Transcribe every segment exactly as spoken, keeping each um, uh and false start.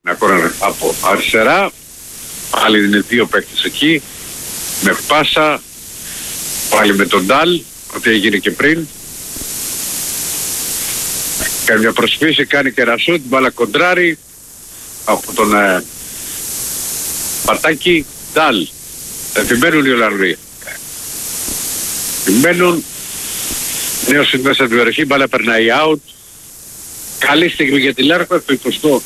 με κόρνερ από αριστερά. Πάλι είναι δύο παίκτες εκεί. Με πάσα. Πάλι με τον Ντάλ. Ό,τι έγινε και πριν. Κάνει μια προσφύση, κάνει κερασού, την μπάλα κοντράρει από τον ε, Πατάκη. Ντάλ. Επιμένουν οι Ολλανδοί. Επιμένουν. Νέος είναι μέσα στην περιοχή, μπάλα περνάει out. Καλή στιγμή για τη Λάρκο, το εικοστό.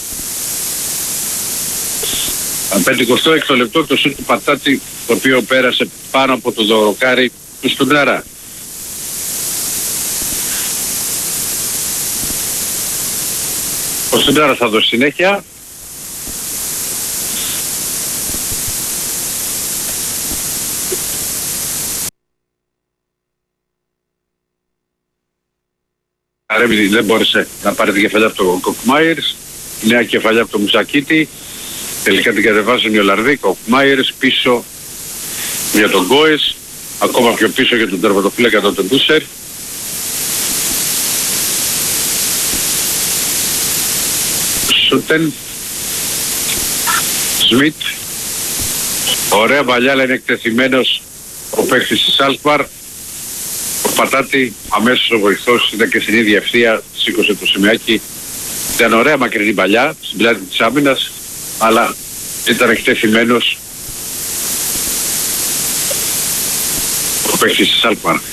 πενηκοστό έξι λεπτό το σούτ του Πατάτη, το οποίο πέρασε πάνω από το δωροκάρι του Στουνάρα. Ο Στουνάρα θα δώσει συνέχεια. Αρέμιδη δεν μπόρεσε να πάρει την κεφαλιά από τον Κοκμάιρς. Νέα κεφαλιά από τον Μουσακίτη. Τελικά την κατεβάζουν οι Ολλανδοί. Κοκμάιρς πίσω για τον Γκόες. Ακόμα πιο πίσω για τον τερματοφύλακα τον Τεντούσερ. Σούτεν. Σμιτ. Ωραία παλιά, αλλά είναι εκτεθειμένος ο παίκτης της Σάλσμπαρ. Ο Πατάτη, αμέσως ο βοηθός, ήταν και στην ίδια ευθεία, σήκωσε το σημαίακι. Ήταν ωραία μακρινή παλιά, στην πλάτη της άμυνας, αλλά ήταν εκτεθειμένος ο παίκτης της Σάλσμπαρ.